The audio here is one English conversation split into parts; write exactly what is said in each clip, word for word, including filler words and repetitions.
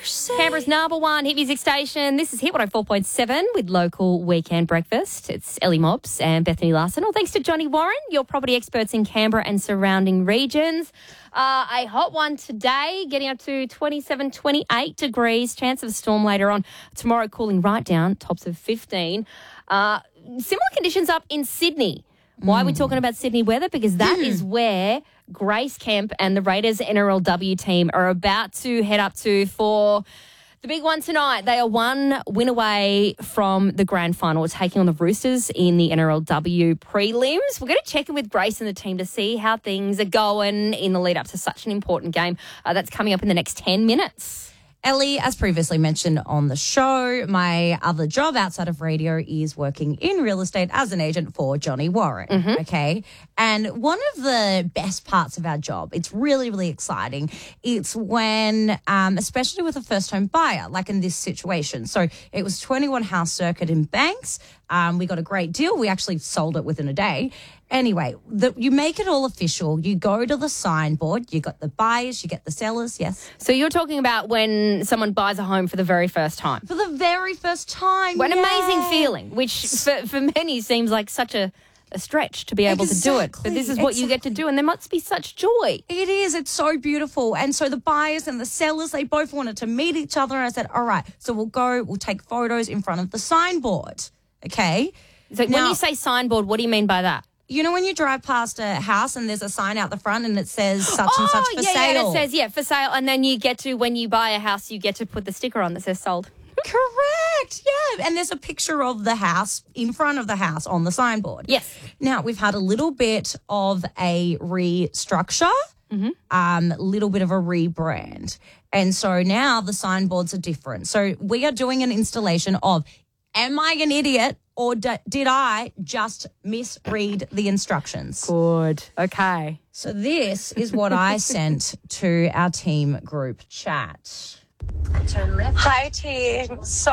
Canberra's number one hit music station. This is Hit one oh four point seven with local weekend breakfast. It's Ellie Mobbs and Bethany Larson. All thanks to Johnny Warren, your property experts in Canberra and surrounding regions. Uh, a hot one today, getting up to twenty-seven, twenty-eight degrees. Chance of a storm later on. Tomorrow cooling right down, tops of fifteen. Uh, similar conditions up in Sydney. Why are we talking about Sydney weather? Because that is where Grace Kemp and the Raiders N R L W team are about to head up to for the big one tonight. They are one win away from the grand final, taking on the Roosters in the N R L W prelims. We're going to check in with Grace and the team to see how things are going in the lead up to such an important game. Uh, that's coming up in the next ten minutes. Ellie, as previously mentioned on the show, my other job outside of radio is working in real estate as an agent for Johnny Warren, mm-hmm. okay? And one of the best parts of our job, it's really, really exciting, it's when, um, especially with a first-home buyer, like in this situation. So it was twenty-one House Circuit in Banks. Um, we got a great deal. We actually sold it within a day. Anyway, the, you make it all official. You go to the signboard. You got the buyers, you get the sellers, yes. So you're talking about when someone buys a home for the very first time. For the very first time, What an yeah. amazing feeling, which for, for many seems like such a, a stretch to be able exactly. to do it. But this is what exactly. you get to do, and there must be such joy. It is. It's so beautiful. And so the buyers and the sellers, they both wanted to meet each other. And I said, all right, so we'll go, we'll take photos in front of the signboard, okay? So now, when you say signboard, what do you mean by that? You know when you drive past a house and there's a sign out the front and it says such oh, and such for yeah, sale? yeah, it says, yeah, for sale. And then you get to, when you buy a house, you get to put the sticker on that says sold. Correct, yeah. And there's a picture of the house in front of the house on the signboard. Yes. Now, we've had a little bit of a restructure, mm-hmm. um, a little bit of a rebrand. And so now the signboards are different. So we are doing an installation of, am I an idiot? Or d- did I just misread the instructions? Good. Okay. So this is what I sent to our team group chat. Turn left. Hi, team. So,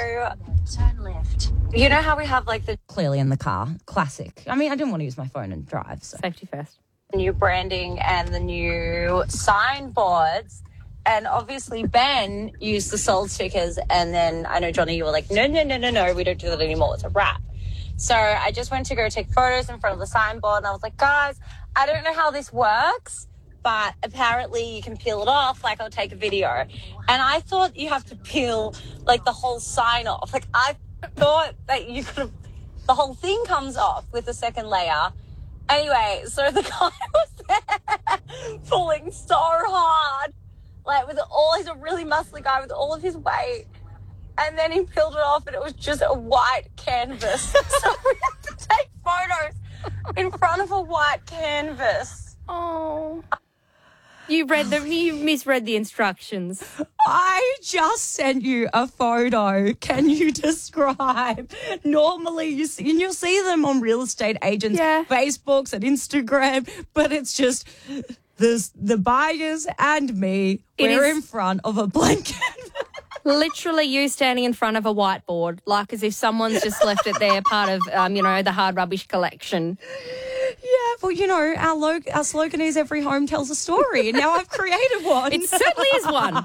Turn left. you know how we have like the Clearly in the car. Classic. I mean, I didn't want to use my phone and drive. So. Safety first. new branding and the new signboards? And obviously Ben used the sold stickers, and then I know, Johnny, you were like, no, no, no, no, no, we don't do that anymore. It's a wrap. So I just went to go take photos in front of the signboard, and I was like, guys, I don't know how this works, but apparently you can peel it off, like I'll take a video. And I thought you have to peel, like, the whole sign off. Like, I thought that you could have, the whole thing comes off with the second layer. Anyway, so the guy was there pulling so hard. Like, with all, he's a really muscly guy with all of his weight. And then he peeled it off and it was just a white canvas. So we had to take photos in front of a white canvas. Oh. You read the, you misread the instructions. I just sent you a photo. Can you describe? Normally you see, and you'll see them on real estate agents' yeah. Facebooks and Instagram, but it's just the, the buyers and me. It We're is- in front of a blank canvas. Literally you standing in front of a whiteboard, like as if someone's just left it there, part of, um, you know, the hard rubbish collection. Yeah, well, you know, our, lo- our slogan is every home tells a story, and now I've created one. It certainly is one.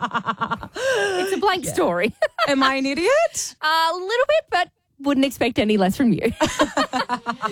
It's a blank yeah. story. Am I an idiot? A little bit, but wouldn't expect any less from you.